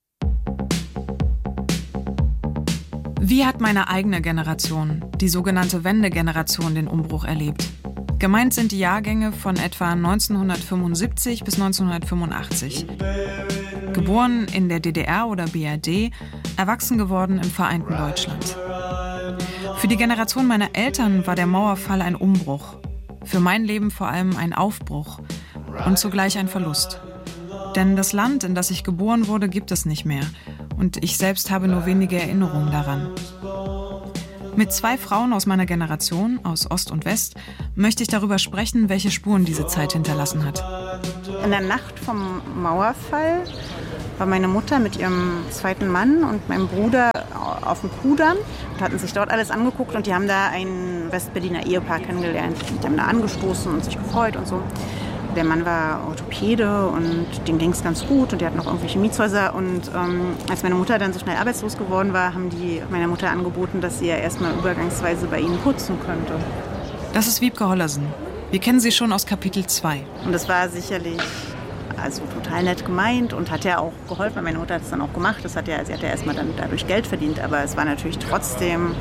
Wie hat meine eigene Generation, die sogenannte Wendegeneration, den Umbruch erlebt? Gemeint sind die Jahrgänge von etwa 1975 bis 1985. Geboren in der DDR oder BRD, erwachsen geworden im vereinten Deutschland. Für die Generation meiner Eltern war der Mauerfall ein Umbruch. Für mein Leben vor allem ein Aufbruch und zugleich ein Verlust. Denn das Land, in das ich geboren wurde, gibt es nicht mehr. Und ich selbst habe nur wenige Erinnerungen daran. Mit 2 Frauen aus meiner Generation, aus Ost und West, möchte ich darüber sprechen, welche Spuren diese Zeit hinterlassen hat. In der Nacht vom Mauerfall war meine Mutter mit ihrem zweiten Mann und meinem Bruder auf dem Kudamm und hatten sich dort alles angeguckt und die haben da ein Westberliner Ehepaar kennengelernt. Die haben da angestoßen und sich gefreut und so. Der Mann war Orthopäde und dem ging es ganz gut und die hatten noch irgendwelche Mietshäuser. Und als meine Mutter dann so schnell arbeitslos geworden war, haben die meiner Mutter angeboten, dass sie ja erstmal übergangsweise bei ihnen putzen könnte. Das ist Wiebke Hollersen. Wir kennen sie schon aus Kapitel 2. Und das war sicherlich total nett gemeint und hat ja auch geholfen. Meine Mutter hat es dann auch gemacht. Sie hat ja erstmal dann dadurch Geld verdient. Aber es war natürlich trotzdem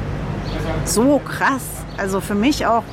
so krass. Also für mich auch,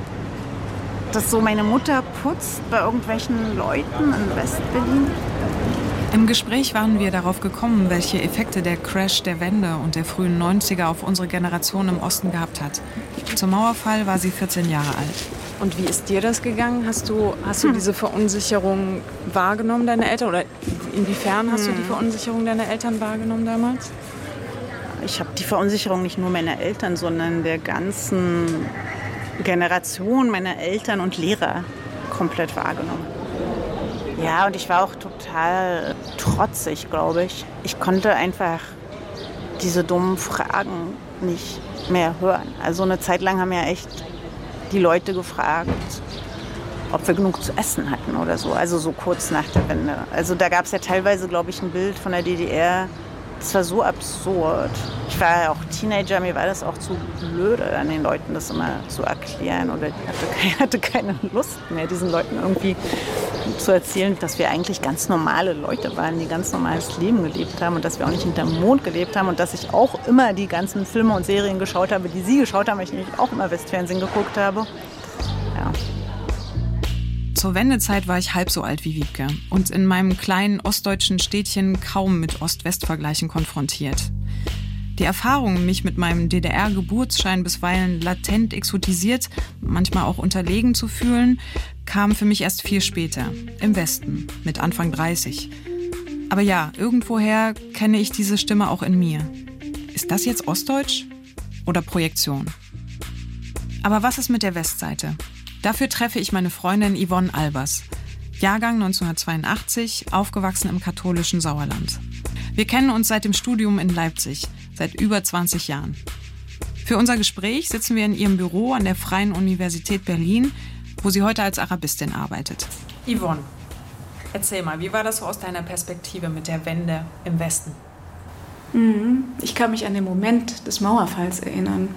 dass so meine Mutter putzt bei irgendwelchen Leuten in Westberlin. Im Gespräch waren wir darauf gekommen, welche Effekte der Crash der Wende und der frühen 90er auf unsere Generation im Osten gehabt hat. Zum Mauerfall war sie 14 Jahre alt. Und wie ist dir das gegangen? Hast du diese Verunsicherung wahrgenommen, deine Eltern? Oder inwiefern hast du die Verunsicherung deiner Eltern wahrgenommen damals? Ich habe die Verunsicherung nicht nur meiner Eltern, sondern der ganzen Generation meiner Eltern und Lehrer komplett wahrgenommen. Ja, und ich war auch total trotzig, glaube ich. Ich konnte einfach diese dummen Fragen nicht mehr hören. Also eine Zeit lang haben ja echt die Leute gefragt, ob wir genug zu essen hatten oder so. Also so kurz nach der Wende. Also da gab es ja teilweise, glaube ich, ein Bild von der DDR. Das war so absurd. Ich war ja auch Teenager, mir war das auch zu blöde, an den Leuten das immer zu erklären. Oder ich hatte keine Lust mehr, diesen Leuten irgendwie zu erzählen, dass wir eigentlich ganz normale Leute waren, die ganz normales Leben gelebt haben und dass wir auch nicht hinterm Mond gelebt haben und dass ich auch immer die ganzen Filme und Serien geschaut habe, die Sie geschaut haben, weil ich nämlich auch immer Westfernsehen geguckt habe. Ja. Zur Wendezeit war ich halb so alt wie Wiebke und in meinem kleinen ostdeutschen Städtchen kaum mit Ost-West-Vergleichen konfrontiert. Die Erfahrung, mich mit meinem DDR-Geburtsschein bisweilen latent exotisiert, manchmal auch unterlegen zu fühlen, kam für mich erst viel später, im Westen, mit Anfang 30. Aber ja, irgendwoher kenne ich diese Stimme auch in mir. Ist das jetzt Ostdeutsch oder Projektion? Aber was ist mit der Westseite? Dafür treffe ich meine Freundin Yvonne Albers, Jahrgang 1982, aufgewachsen im katholischen Sauerland. Wir kennen uns seit dem Studium in Leipzig, seit über 20 Jahren. Für unser Gespräch sitzen wir in ihrem Büro an der Freien Universität Berlin, wo sie heute als Arabistin arbeitet. Yvonne, erzähl mal, wie war das so aus deiner Perspektive mit der Wende im Westen? Ich kann mich an den Moment des Mauerfalls erinnern.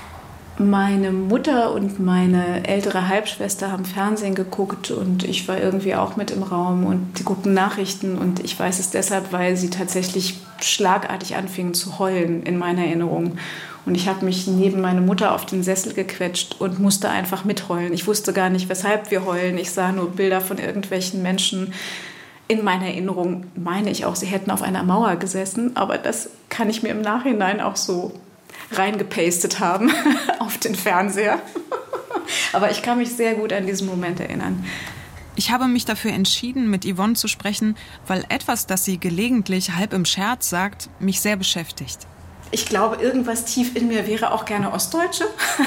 Meine Mutter und meine ältere Halbschwester haben Fernsehen geguckt und ich war irgendwie auch mit im Raum und die guckten Nachrichten und ich weiß es deshalb, weil sie tatsächlich schlagartig anfingen zu heulen in meiner Erinnerung. Und ich habe mich neben meine Mutter auf den Sessel gequetscht und musste einfach mitheulen. Ich wusste gar nicht, weshalb wir heulen. Ich sah nur Bilder von irgendwelchen Menschen. In meiner Erinnerung meine ich auch, sie hätten auf einer Mauer gesessen, aber das kann ich mir im Nachhinein auch so reingepastet haben auf den Fernseher. Aber ich kann mich sehr gut an diesen Moment erinnern. Ich habe mich dafür entschieden, mit Yvonne zu sprechen, weil etwas, das sie gelegentlich halb im Scherz sagt, mich sehr beschäftigt. Ich glaube, irgendwas tief in mir wäre auch gerne Ostdeutsche.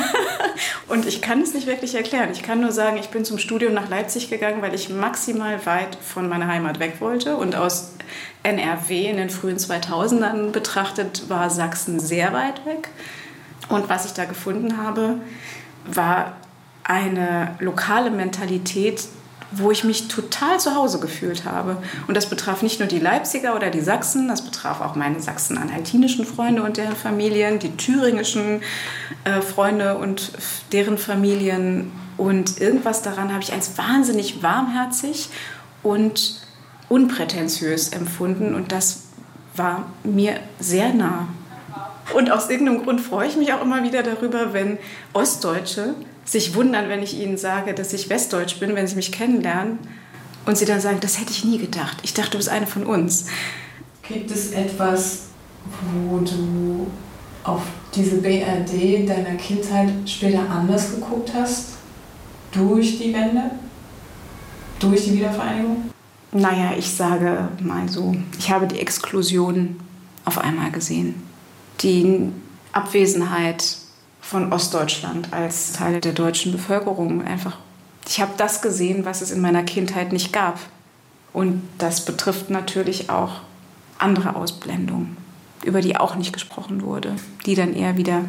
Und ich kann es nicht wirklich erklären. Ich kann nur sagen, ich bin zum Studium nach Leipzig gegangen, weil ich maximal weit von meiner Heimat weg wollte. Und aus NRW in den frühen 2000ern betrachtet war Sachsen sehr weit weg. Und was ich da gefunden habe, war eine lokale Mentalität, wo ich mich total zu Hause gefühlt habe. Und das betraf nicht nur die Leipziger oder die Sachsen, das betraf auch meine sachsen-anhaltinischen Freunde und deren Familien, die thüringischen Freunde und deren Familien. Und irgendwas daran habe ich als wahnsinnig warmherzig und unprätentiös empfunden. Und das war mir sehr nah. Und aus irgendeinem Grund freue ich mich auch immer wieder darüber, wenn Ostdeutsche sich wundern, wenn ich ihnen sage, dass ich Westdeutsch bin, wenn sie mich kennenlernen und sie dann sagen, das hätte ich nie gedacht. Ich dachte, du bist eine von uns. Gibt es etwas, wo du auf diese BRD deiner Kindheit später anders geguckt hast? Durch die Wende? Durch die Wiedervereinigung? Naja, ich sage mal so, ich habe die Exklusion auf einmal gesehen. Die Abwesenheit von Ostdeutschland als Teil der deutschen Bevölkerung. Ich habe das gesehen, was es in meiner Kindheit nicht gab. Und das betrifft natürlich auch andere Ausblendungen, über die auch nicht gesprochen wurde, die dann eher wieder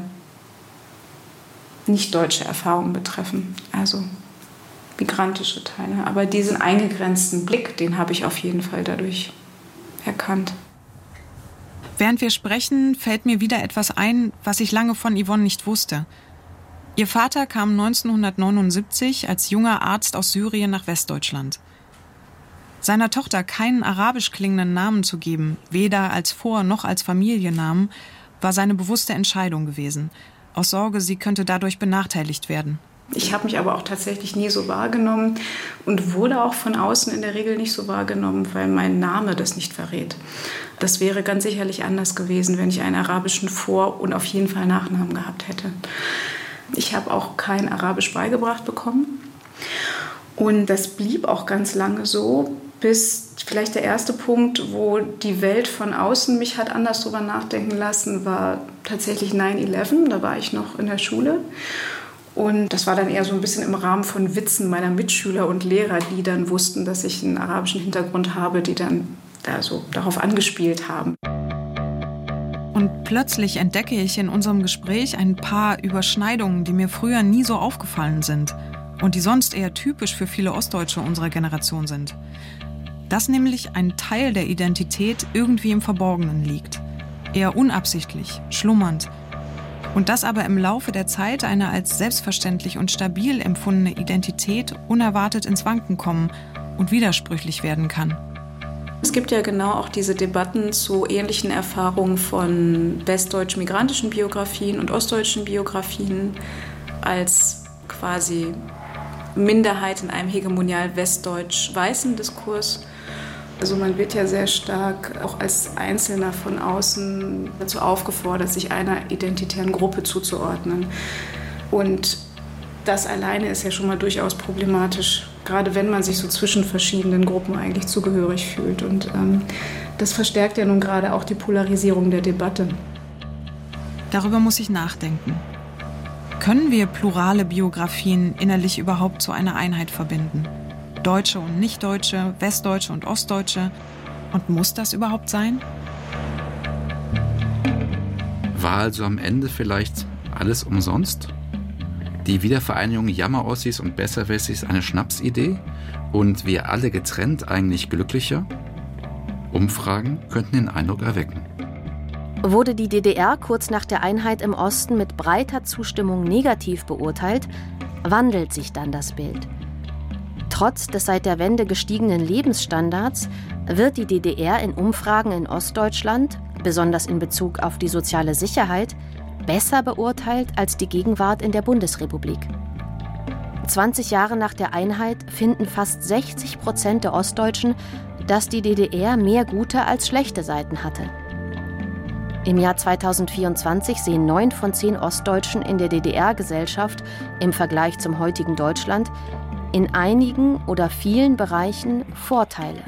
nicht deutsche Erfahrungen betreffen, also migrantische Teile. Aber diesen eingegrenzten Blick, den habe ich auf jeden Fall dadurch erkannt. Während wir sprechen, fällt mir wieder etwas ein, was ich lange von Yvonne nicht wusste. Ihr Vater kam 1979 als junger Arzt aus Syrien nach Westdeutschland. Seiner Tochter keinen arabisch klingenden Namen zu geben, weder als Vor- noch als Familiennamen, war seine bewusste Entscheidung gewesen. Aus Sorge, sie könnte dadurch benachteiligt werden. Ich habe mich aber auch tatsächlich nie so wahrgenommen und wurde auch von außen in der Regel nicht so wahrgenommen, weil mein Name das nicht verrät. Das wäre ganz sicherlich anders gewesen, wenn ich einen arabischen Vor- und auf jeden Fall Nachnamen gehabt hätte. Ich habe auch kein Arabisch beigebracht bekommen. Und das blieb auch ganz lange so, bis vielleicht der erste Punkt, wo die Welt von außen mich hat anders drüber nachdenken lassen, war tatsächlich 9/11. Da war ich noch in der Schule. Und das war dann eher so ein bisschen im Rahmen von Witzen meiner Mitschüler und Lehrer, die dann wussten, dass ich einen arabischen Hintergrund habe, die dann da so darauf angespielt haben. Und plötzlich entdecke ich in unserem Gespräch ein paar Überschneidungen, die mir früher nie so aufgefallen sind und die sonst eher typisch für viele Ostdeutsche unserer Generation sind. Dass nämlich ein Teil der Identität irgendwie im Verborgenen liegt. Eher unabsichtlich, schlummernd. Und dass aber im Laufe der Zeit eine als selbstverständlich und stabil empfundene Identität unerwartet ins Wanken kommen und widersprüchlich werden kann. Es gibt ja genau auch diese Debatten zu ähnlichen Erfahrungen von westdeutschen migrantischen Biografien und ostdeutschen Biografien als quasi Minderheit in einem hegemonial westdeutsch-weißen Diskurs. Also man wird ja sehr stark auch als Einzelner von außen dazu aufgefordert, sich einer identitären Gruppe zuzuordnen. Und das alleine ist ja schon mal durchaus problematisch, gerade wenn man sich so zwischen verschiedenen Gruppen eigentlich zugehörig fühlt. Und das verstärkt ja nun gerade auch die Polarisierung der Debatte. Darüber muss ich nachdenken. Können wir plurale Biografien innerlich überhaupt zu einer Einheit verbinden? Deutsche und Nichtdeutsche, Westdeutsche und Ostdeutsche. Und muss das überhaupt sein? War also am Ende vielleicht alles umsonst? Die Wiedervereinigung Jammer-Ossis und Besserwessis eine Schnapsidee? Und wir alle getrennt eigentlich glücklicher? Umfragen könnten den Eindruck erwecken. Wurde die DDR kurz nach der Einheit im Osten mit breiter Zustimmung negativ beurteilt, wandelt sich dann das Bild. Trotz des seit der Wende gestiegenen Lebensstandards wird die DDR in Umfragen in Ostdeutschland, besonders in Bezug auf die soziale Sicherheit, besser beurteilt als die Gegenwart in der Bundesrepublik. 20 Jahre nach der Einheit finden fast 60% der Ostdeutschen, dass die DDR mehr gute als schlechte Seiten hatte. Im Jahr 2024 sehen 9 von 10 Ostdeutschen in der DDR-Gesellschaft im Vergleich zum heutigen Deutschland in einigen oder vielen Bereichen Vorteile.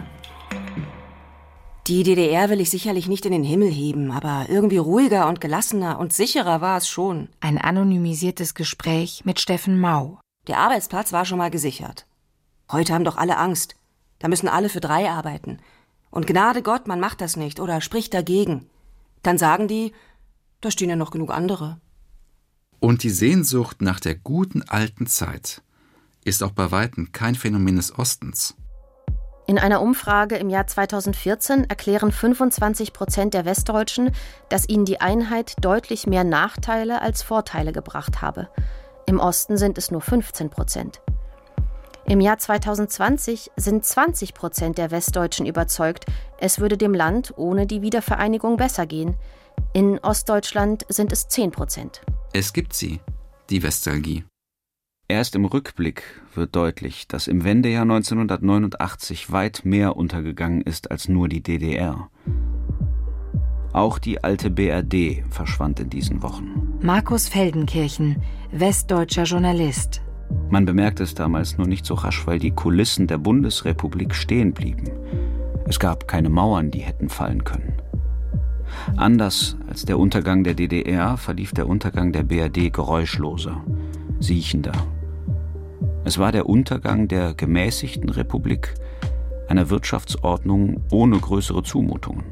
Die DDR will ich sicherlich nicht in den Himmel heben, aber irgendwie ruhiger und gelassener und sicherer war es schon. Ein anonymisiertes Gespräch mit Steffen Mau. Der Arbeitsplatz war schon mal gesichert. Heute haben doch alle Angst. Da müssen alle für 3 arbeiten. Und Gnade Gott, man macht das nicht oder spricht dagegen. Dann sagen die, da stehen ja noch genug andere. Und die Sehnsucht nach der guten alten Zeit ist auch bei Weitem kein Phänomen des Ostens. In einer Umfrage im Jahr 2014 erklären 25% der Westdeutschen, dass ihnen die Einheit deutlich mehr Nachteile als Vorteile gebracht habe. Im Osten sind es nur 15%. Im Jahr 2020 sind 20% der Westdeutschen überzeugt, es würde dem Land ohne die Wiedervereinigung besser gehen. In Ostdeutschland sind es 10%. Es gibt sie, die Westalgie. Erst im Rückblick wird deutlich, dass im Wendejahr 1989 weit mehr untergegangen ist als nur die DDR. Auch die alte BRD verschwand in diesen Wochen. Markus Feldenkirchen, westdeutscher Journalist. Man bemerkte es damals nur nicht so rasch, weil die Kulissen der Bundesrepublik stehen blieben. Es gab keine Mauern, die hätten fallen können. Anders als der Untergang der DDR verlief der Untergang der BRD geräuschloser, siechender. Es war der Untergang der gemäßigten Republik, einer Wirtschaftsordnung ohne größere Zumutungen.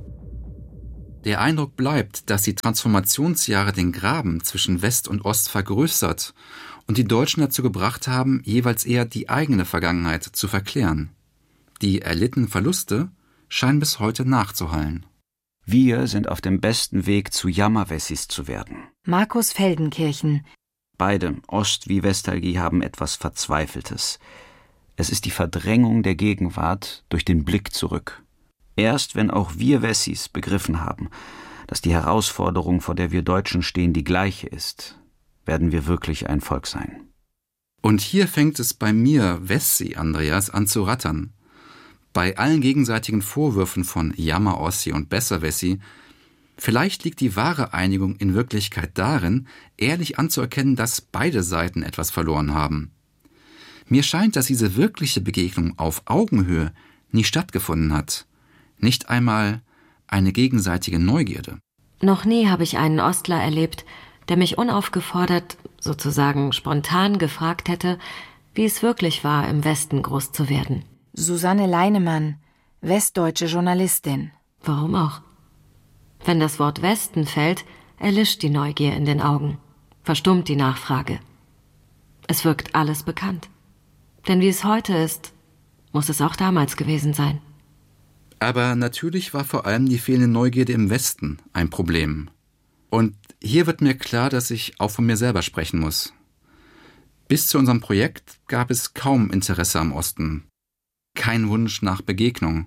Der Eindruck bleibt, dass die Transformationsjahre den Graben zwischen West und Ost vergrößert und die Deutschen dazu gebracht haben, jeweils eher die eigene Vergangenheit zu verklären. Die erlittenen Verluste scheinen bis heute nachzuhallen. Wir sind auf dem besten Weg, zu Jammerwessis zu werden. Markus Feldenkirchen. Beide, Ost- wie Westalgie, haben etwas Verzweifeltes. Es ist die Verdrängung der Gegenwart durch den Blick zurück. Erst wenn auch wir Wessis begriffen haben, dass die Herausforderung, vor der wir Deutschen stehen, die gleiche ist, werden wir wirklich ein Volk sein. Und hier fängt es bei mir, Wessi, Andreas, an zu rattern. Bei allen gegenseitigen Vorwürfen von Jammer-Ossi und Besser-Wessi, vielleicht liegt die wahre Einigung in Wirklichkeit darin, ehrlich anzuerkennen, dass beide Seiten etwas verloren haben. Mir scheint, dass diese wirkliche Begegnung auf Augenhöhe nie stattgefunden hat. Nicht einmal eine gegenseitige Neugierde. Noch nie habe ich einen Ostler erlebt, der mich unaufgefordert, sozusagen spontan gefragt hätte, wie es wirklich war, im Westen groß zu werden. Susanne Leinemann, westdeutsche Journalistin. Warum auch? Wenn das Wort Westen fällt, erlischt die Neugier in den Augen, verstummt die Nachfrage. Es wirkt alles bekannt. Denn wie es heute ist, muss es auch damals gewesen sein. Aber natürlich war vor allem die fehlende Neugierde im Westen ein Problem. Und hier wird mir klar, dass ich auch von mir selber sprechen muss. Bis zu unserem Projekt gab es kaum Interesse am Osten. Kein Wunsch nach Begegnung.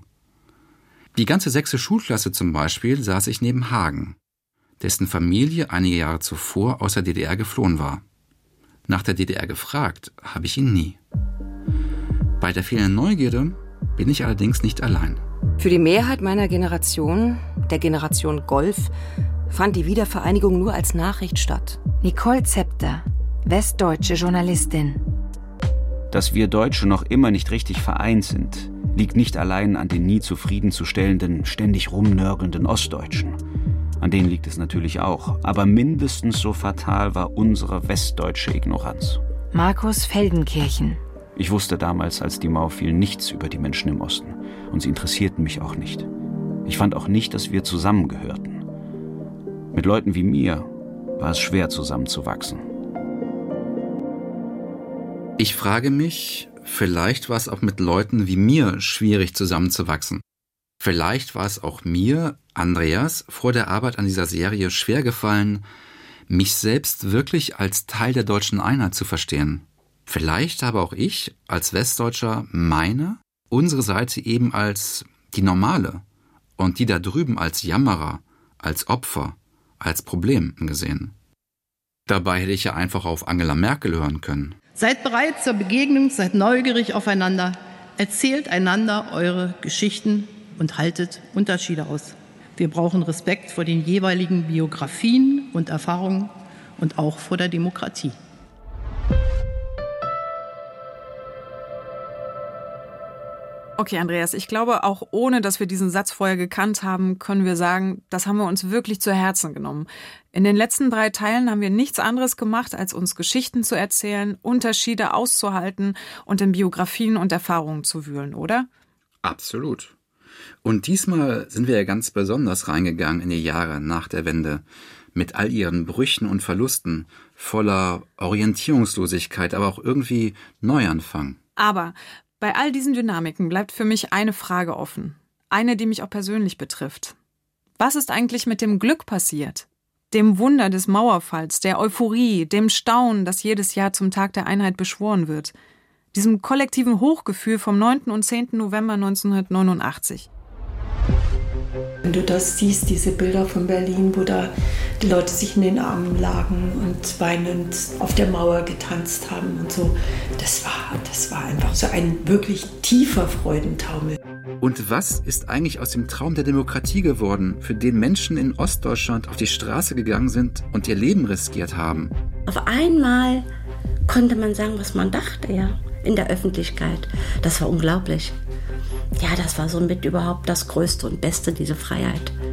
Die ganze 6. Schulklasse zum Beispiel saß ich neben Hagen, dessen Familie einige Jahre zuvor aus der DDR geflohen war. Nach der DDR gefragt habe ich ihn nie. Bei der fehlenden Neugierde bin ich allerdings nicht allein. Für die Mehrheit meiner Generation, der Generation Golf, fand die Wiedervereinigung nur als Nachricht statt. Nicole Zepter, westdeutsche Journalistin. Dass wir Deutsche noch immer nicht richtig vereint sind, liegt nicht allein an den nie zufriedenzustellenden, ständig rumnörgelnden Ostdeutschen. An denen liegt es natürlich auch. Aber mindestens so fatal war unsere westdeutsche Ignoranz. Markus Feldenkirchen. Ich wusste damals, als die Mauer fiel, nichts über die Menschen im Osten. Und sie interessierten mich auch nicht. Ich fand auch nicht, dass wir zusammengehörten. Mit Leuten wie mir war es schwer, zusammenzuwachsen. Ich frage mich, vielleicht war es auch mit Leuten wie mir schwierig, zusammenzuwachsen. Vielleicht war es auch mir, Andreas, vor der Arbeit an dieser Serie schwer gefallen, mich selbst wirklich als Teil der deutschen Einheit zu verstehen. Vielleicht habe auch ich als Westdeutscher unsere Seite eben als die normale und die da drüben als Jammerer, als Opfer, als Problem gesehen. Dabei hätte ich ja einfach auf Angela Merkel hören können. Seid bereit zur Begegnung, seid neugierig aufeinander, erzählt einander eure Geschichten und haltet Unterschiede aus. Wir brauchen Respekt vor den jeweiligen Biografien und Erfahrungen und auch vor der Demokratie. Okay, Andreas, ich glaube, auch ohne, dass wir diesen Satz vorher gekannt haben, können wir sagen, das haben wir uns wirklich zu Herzen genommen. In den letzten 3 Teilen haben wir nichts anderes gemacht, als uns Geschichten zu erzählen, Unterschiede auszuhalten und in Biografien und Erfahrungen zu wühlen, oder? Absolut. Und diesmal sind wir ja ganz besonders reingegangen in die Jahre nach der Wende, mit all ihren Brüchen und Verlusten, voller Orientierungslosigkeit, aber auch irgendwie Neuanfang. Aber bei all diesen Dynamiken bleibt für mich eine Frage offen. Eine, die mich auch persönlich betrifft. Was ist eigentlich mit dem Glück passiert? Dem Wunder des Mauerfalls, der Euphorie, dem Staunen, das jedes Jahr zum Tag der Einheit beschworen wird. Diesem kollektiven Hochgefühl vom 9. und 10. November 1989. Wenn du das siehst, diese Bilder von Berlin, wo da die Leute sich in den Armen lagen und weinend auf der Mauer getanzt haben und so, das war einfach so ein wirklich tiefer Freudentaumel. Und was ist eigentlich aus dem Traum der Demokratie geworden, für den Menschen in Ostdeutschland auf die Straße gegangen sind und ihr Leben riskiert haben? Auf einmal konnte man sagen, was man dachte, ja, in der Öffentlichkeit. Das war unglaublich. Ja, das war somit überhaupt das Größte und Beste, diese Freiheit.